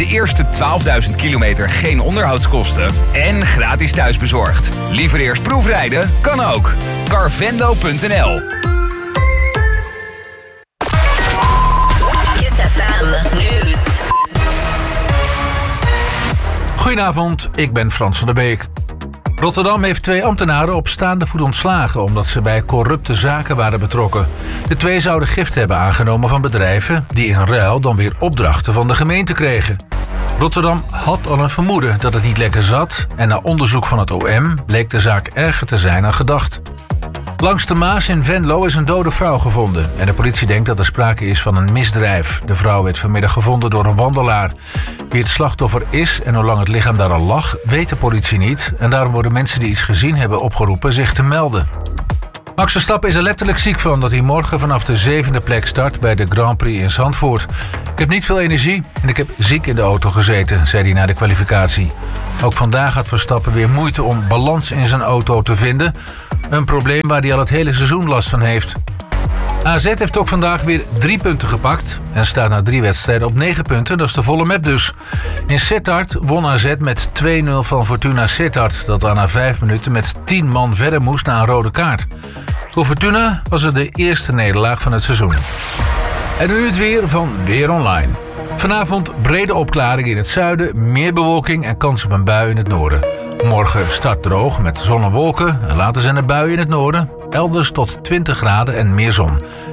De eerste 12.000 kilometer geen onderhoudskosten en gratis thuisbezorgd. Liever eerst proefrijden? Kan ook. Carvendo.nl. Kiss FM News. Goedenavond, ik ben Frans van der Beek. Rotterdam heeft 2 ambtenaren op staande voet ontslagen omdat ze bij corrupte zaken waren betrokken. De 2 zouden gift hebben aangenomen van bedrijven die in ruil dan weer opdrachten van de gemeente kregen. Rotterdam had al een vermoeden dat het niet lekker zat en na onderzoek van het OM bleek de zaak erger te zijn dan gedacht. Langs de Maas in Venlo is een dode vrouw gevonden en de politie denkt dat er sprake is van een misdrijf. De vrouw werd vanmiddag gevonden door een wandelaar. Wie het slachtoffer is en hoe lang het lichaam daar al lag, weet de politie niet en daarom worden mensen die iets gezien hebben opgeroepen zich te melden. Max Verstappen is er letterlijk ziek van dat hij morgen vanaf de 7e plek start bij de Grand Prix in Zandvoort. Ik heb niet veel energie en ik heb ziek in de auto gezeten, zei hij na de kwalificatie. Ook vandaag had Verstappen weer moeite om balans in zijn auto te vinden. Een probleem waar hij al het hele seizoen last van heeft. AZ heeft ook vandaag weer 3 punten gepakt en staat na 3 wedstrijden op 9 punten. Dat is de volle map dus. In Sittard won AZ met 2-0 van Fortuna Sittard, dat dan na 5 minuten met 10 man verder moest na een rode kaart. Voor Fortuna was het de eerste nederlaag van het seizoen. En nu het weer van Weer Online. Vanavond brede opklaring in het zuiden, meer bewolking en kans op een bui in het noorden. Morgen start droog met zon en wolken en later zijn er buien in het noorden. Elders tot 20 graden en meer zon.